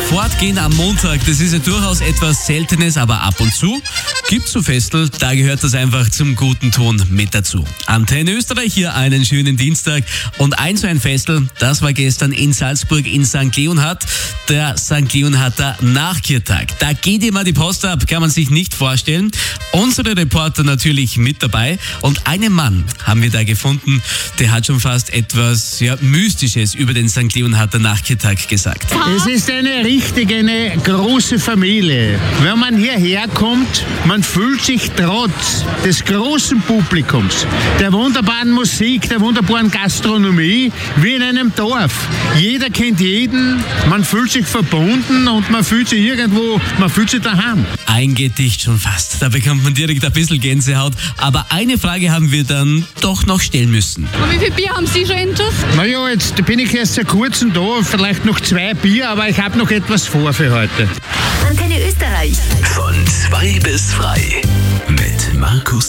Fortgehen am Montag, das ist ja durchaus etwas Seltenes, aber ab und zu gibt's so Festel, da gehört das einfach zum guten Ton mit dazu. Antenne Österreich, hier einen schönen Dienstag und so ein Festel, das war gestern in Salzburg in St. Leonhard, der St. Leonharder Nachkirtag. Da geht immer die Post ab, kann man sich nicht vorstellen. Unsere Reporter natürlich mit dabei und einen Mann haben wir da gefunden, der hat schon fast etwas Mystisches über den St. Leonharder Nachkirtag gesagt. Es ist eine große Familie. Wenn man hierher kommt, man fühlt sich trotz des großen Publikums, der wunderbaren Musik, der wunderbaren Gastronomie, wie in einem Dorf. Jeder kennt jeden, man fühlt sich verbunden und man fühlt sich daheim. Ein Gedicht schon fast, da bekommt man direkt ein bisschen Gänsehaut. Aber eine Frage haben wir dann doch noch stellen müssen. Und wie viel Bier haben Sie schon in Schuss? Naja, jetzt bin ich erst seit kurzem da, vielleicht noch 2 Bier, aber ich habe noch etwas vor für heute. Antenne Österreich. Von 2 bis 3 mit Markus